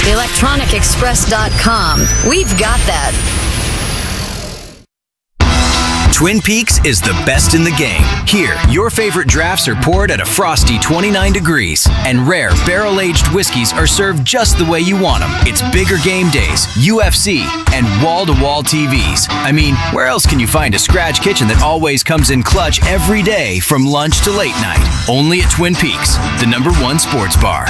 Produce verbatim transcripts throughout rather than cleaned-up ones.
electronic express dot com. We've got that. Twin Peaks is the best in the game. Here, your favorite drafts are poured at a frosty twenty-nine degrees, and rare barrel-aged whiskeys are served just the way you want them. It's bigger game days, U F C, and wall-to-wall T Vs. I mean, where else can you find a scratch kitchen that always comes in clutch every day from lunch to late night? Only at Twin Peaks, the number one sports bar.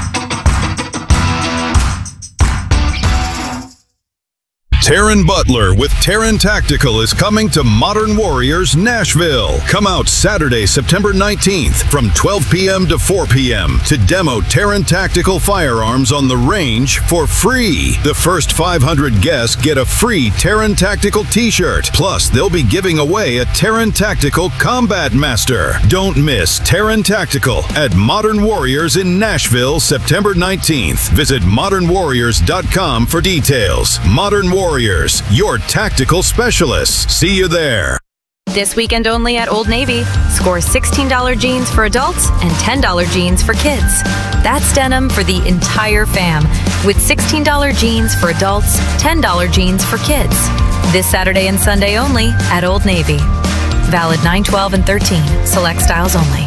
Taryn Butler with Taryn Tactical is coming to Modern Warriors Nashville. Come out Saturday, September nineteenth from twelve p.m. to four p.m. to demo Taryn Tactical firearms on the range for free. The first five hundred guests get a free Taryn Tactical t-shirt. Plus, they'll be giving away a Taryn Tactical Combat Master. Don't miss Taryn Tactical at Modern Warriors in Nashville, September nineteenth. Visit modern warriors dot com for details. Modern Warriors, your tactical specialists. See you there. This weekend only at Old Navy. Score sixteen dollars jeans for adults and ten dollars jeans for kids. That's denim for the entire fam, with sixteen dollars jeans for adults, ten dollars jeans for kids. This Saturday and Sunday only at Old Navy. Valid nine twelve and thirteen. Select styles only.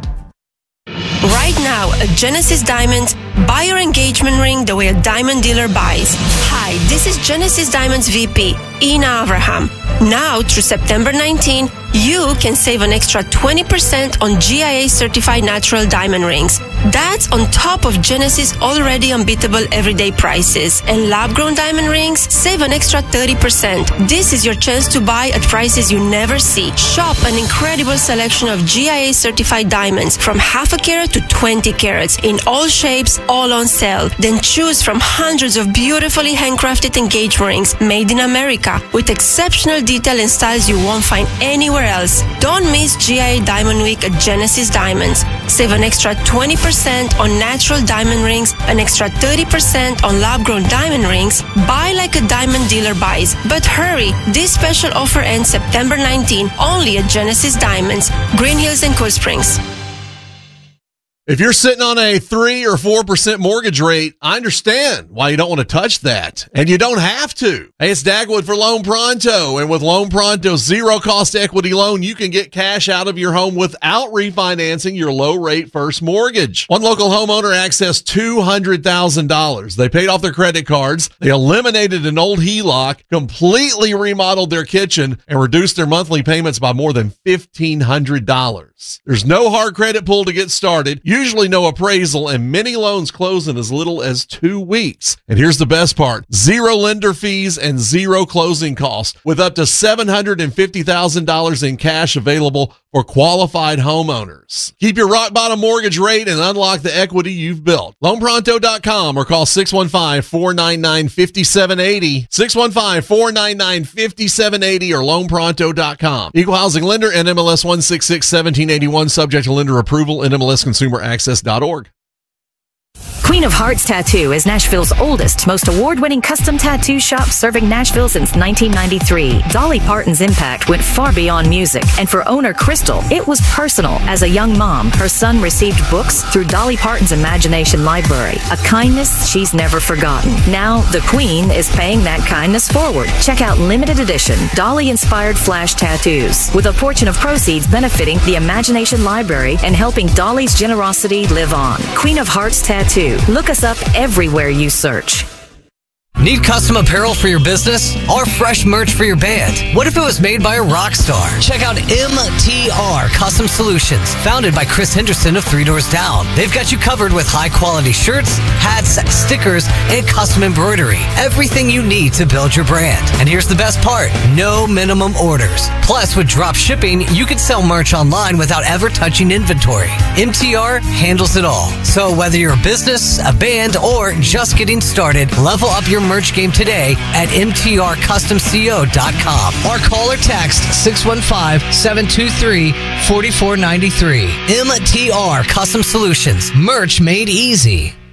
Right now at Genesis Diamonds, buy your engagement ring the way a diamond dealer buys. Hi, this is Genesis Diamonds V P, Ina Abraham. Now through September nineteenth, you can save an extra twenty percent on G I A certified natural diamond rings. That's on top of Genesis already unbeatable everyday prices. And lab-grown diamond rings save an extra thirty percent. This is your chance to buy at prices you never see. Shop an incredible selection of G I A certified diamonds from half a carat to twenty carats in all shapes, all on sale. Then choose from hundreds of beautifully handcrafted engagement rings made in America with exceptional detail and styles you won't find anywhere else. Don't miss G I A Diamond Week at Genesis Diamonds. Save an extra twenty percent on natural diamond rings, an extra thirty percent on lab-grown diamond rings. Buy like a diamond dealer buys. But hurry, this special offer ends September nineteenth only at Genesis Diamonds, Green Hills and Cool Springs. If you're sitting on a three or four percent mortgage rate, I understand why you don't want to touch that. And you don't have to. Hey, it's Dagwood for Loan Pronto. And with Loan Pronto's zero cost equity loan, you can get cash out of your home without refinancing your low rate first mortgage. One local homeowner accessed two hundred thousand dollars. They paid off their credit cards. They eliminated an old H E L O C, completely remodeled their kitchen, and reduced their monthly payments by more than fifteen hundred dollars. There's no hard credit pull to get started. Usually no appraisal, and many loans close in as little as two weeks. And here's the best part. Zero lender fees and zero closing costs with up to seven hundred fifty thousand dollars in cash available for qualified homeowners. Keep your rock bottom mortgage rate and unlock the equity you've built. loan pronto dot com or call six one five, four nine nine, five seven eight zero, six one five, four nine nine, five seven eight zero or loan pronto dot com. Equal housing lender, N M L S one six six, one seven eight one, subject to lender approval, N M L S consumer access dot org. Queen of Hearts Tattoo is Nashville's oldest, most award-winning custom tattoo shop, serving Nashville since nineteen ninety-three. Dolly Parton's impact went far beyond music, and for owner Crystal, it was personal. As a young mom, her son received books through Dolly Parton's Imagination Library, a kindness she's never forgotten. Now, the Queen is paying that kindness forward. Check out limited edition Dolly-inspired flash tattoos, with a portion of proceeds benefiting the Imagination Library and helping Dolly's generosity live on. Queen of Hearts Tattoo. Look us up everywhere you search. Need custom apparel for your business or fresh merch for your band? What if it was made by a rock star? Check out M T R Custom Solutions, founded by Chris Henderson of Three Doors Down. They've got you covered with high-quality shirts, hats, stickers, and custom embroidery. Everything you need to build your brand. And here's the best part, no minimum orders. Plus, with drop shipping, you can sell merch online without ever touching inventory. M T R handles it all. So whether you're a business, a band, or just getting started, level up your merch game today at M T R custom co dot com or call or text six one five, seven two three, four four nine three. M T R Custom Solutions, merch made easy.